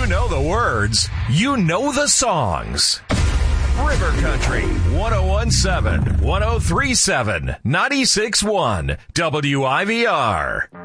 You know the words. You know the songs. River Country 1017, 1037, 96.1 WIVR.